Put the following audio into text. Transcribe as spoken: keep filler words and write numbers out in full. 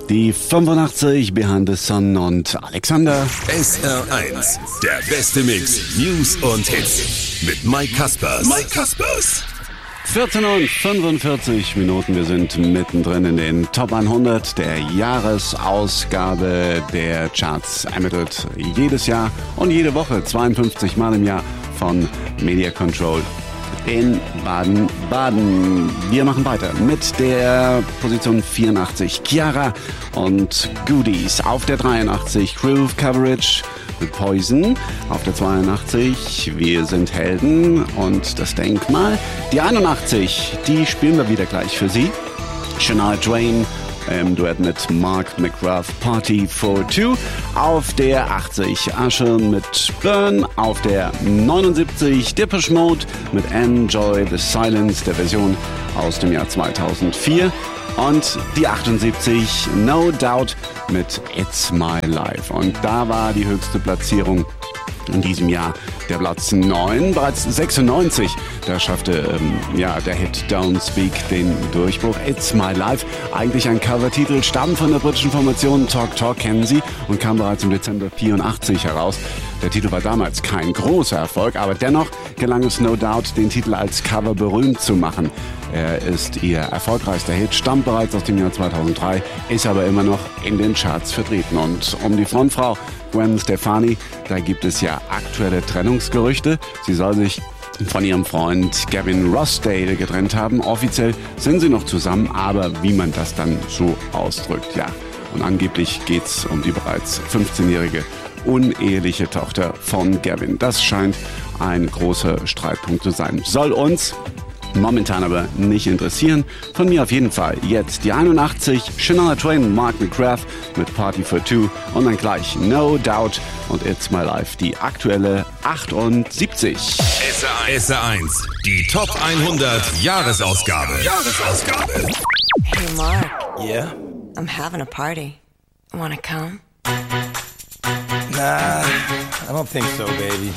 Die fünfundachtzig, Behind the Sun und Alexander. S R eins, der beste Mix, News und Hits. Mit Mike Kaspers. Mike Kaspers. vierzehn und fünfundvierzig Minuten, wir sind mittendrin in den Top hundert der Jahresausgabe der Charts. Ermittelt jedes Jahr und jede Woche, zweiundfünfzig Mal im Jahr von Media Control in Baden-Baden. Wir machen weiter mit der Position vierundachtzig, Chiara und Goodies. Auf der dreiundachtzig, Groove Coverage mit Poison. Auf der zweiundachtzig, Wir sind Helden und das Denkmal. Die einundachtzig, die spielen wir wieder gleich für Sie. Shania Twain im Duett mit Mark McGrath, Party for Two. Auf der achtzig, Usher mit Burn. Auf der neunundsiebzig, Depeche Mode mit Enjoy the Silence, der Version aus dem Jahr zweitausendvier. Und die achtundsiebzig, No Doubt mit It's My Life. Und da war die höchste Platzierung in diesem Jahr der Platz neun, bereits sechsundneunzig. Da schaffte ähm, ja, der Hit Don't Speak den Durchbruch. It's My Life, eigentlich ein Covertitel, stammt von der britischen Formation Talk Talk, kennen Sie, und kam bereits im Dezember vierundachtzig heraus. Der Titel war damals kein großer Erfolg, aber dennoch gelang es No Doubt, den Titel als Cover berühmt zu machen. Er ist ihr erfolgreichster Hit, stammt bereits aus dem Jahr zweitausenddrei, ist aber immer noch in den Charts vertreten. Und um die Frontfrau Gwen Stefani, da gibt es ja aktuelle Trennungsgerüchte. Sie soll sich von ihrem Freund Gavin Rossdale getrennt haben. Offiziell sind sie noch zusammen, aber wie man das dann so ausdrückt, ja. Und angeblich geht's um die bereits fünfzehnjährige uneheliche Tochter von Gavin. Das scheint ein großer Streitpunkt zu sein. Soll uns momentan aber nicht interessieren. Von mir auf jeden Fall jetzt die einundachtzig, Shania Twain, Mark McGrath mit Party for Two und dann gleich No Doubt und It's My Life, die aktuelle achtundsiebzig. S R eins, die Top hundert Jahresausgabe. Jahresausgabe. Hey Mark. Yeah? I'm having a party. Wanna come? Nah, I don't think so, baby.